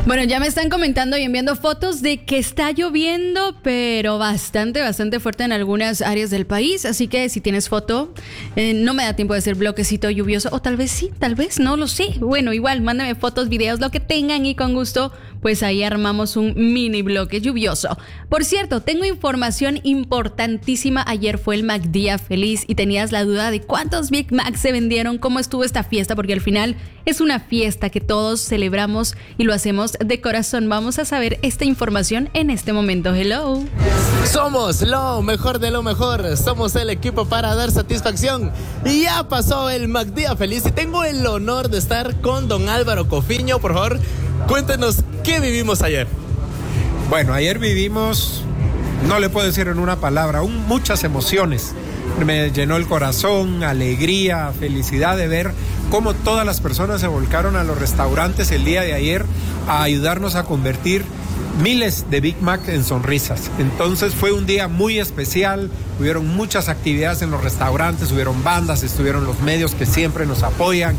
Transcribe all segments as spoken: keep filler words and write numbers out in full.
Bueno, ya me están comentando y enviando fotos de que está lloviendo, pero bastante, bastante fuerte en algunas áreas del país. Así que si tienes foto, eh, no me da tiempo de hacer bloquecito lluvioso. O tal vez sí, tal vez, no lo sé. Bueno, igual, mándame fotos, videos, lo que tengan y con gusto, pues ahí armamos un mini bloque lluvioso. Por cierto, tengo información importantísima. Ayer fue el McDía Feliz y tenías la duda de cuántos Big Macs se vendieron, cómo estuvo esta fiesta, porque al final es una fiesta que todos celebramos y lo hacemos de corazón. Vamos a saber esta información en este momento. Hello. Somos lo mejor de lo mejor. Somos el equipo para dar satisfacción. Y ya pasó el McDía Feliz y tengo el honor de estar con don Álvaro Cofiño. Por favor, cuéntenos qué vivimos ayer. Bueno, ayer vivimos, no le puedo decir en una palabra, un, muchas emociones. Me llenó el corazón, alegría, felicidad de ver cómo todas las personas se volcaron a los restaurantes el día de ayer a ayudarnos a convertir miles de Big Mac en sonrisas. Entonces fue un día muy especial, hubieron muchas actividades en los restaurantes, hubieron bandas, estuvieron los medios que siempre nos apoyan,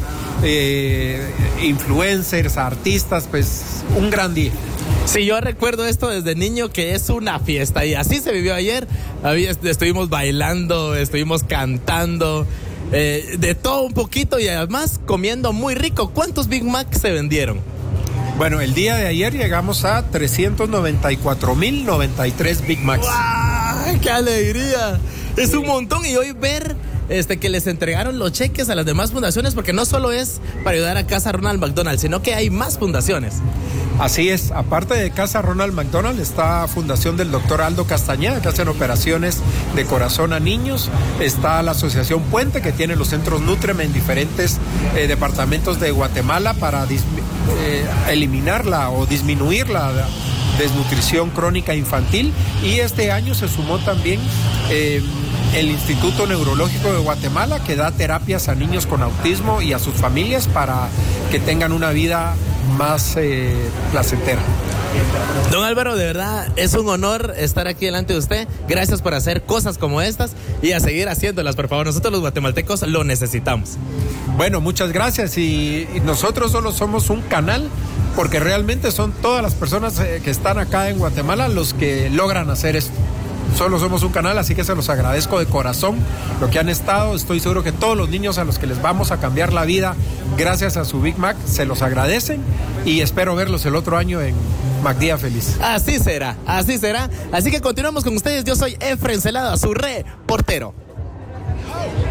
eh, influencers, artistas, pues un gran día. Sí, yo recuerdo esto desde niño, que es una fiesta y así se vivió ayer. Había, estuvimos bailando, estuvimos cantando, eh, de todo un poquito y además comiendo muy rico. ¿Cuántos Big Mac se vendieron? Bueno, el día de ayer llegamos a trescientos noventa y cuatro mil noventa y tres Big Macs. ¡Wow! ¡Qué alegría! Es un montón. Y hoy ver este, que les entregaron los cheques a las demás fundaciones, porque no solo es para ayudar a Casa Ronald McDonald, sino que hay más fundaciones. Así es, aparte de Casa Ronald McDonald está Fundación del doctor Aldo Castañeda, que hacen operaciones de corazón a niños. Está la Asociación Puente, que tiene los centros Nutrem en diferentes eh, departamentos de Guatemala para dis- eh, eliminarla o disminuir la desnutrición crónica infantil. Y este año se sumó también eh, el Instituto Neurológico de Guatemala, que da terapias a niños con autismo y a sus familias para que tengan una vida más eh, placentera. Don Álvaro, de verdad es un honor estar aquí delante de usted. Gracias por hacer cosas como estas y a seguir haciéndolas, por favor. Nosotros los guatemaltecos lo necesitamos. Bueno, muchas gracias. Y, y nosotros solo somos un canal, porque realmente son todas las personas eh, que están acá en Guatemala los que logran hacer esto. Solo somos un canal, así que se los agradezco de corazón lo que han estado. Estoy seguro que todos los niños a los que les vamos a cambiar la vida gracias a su Big Mac se los agradecen, y espero verlos el otro año en McDía Feliz. Así será, así será. Así que continuamos con ustedes. Yo soy Efren Celada, su reportero.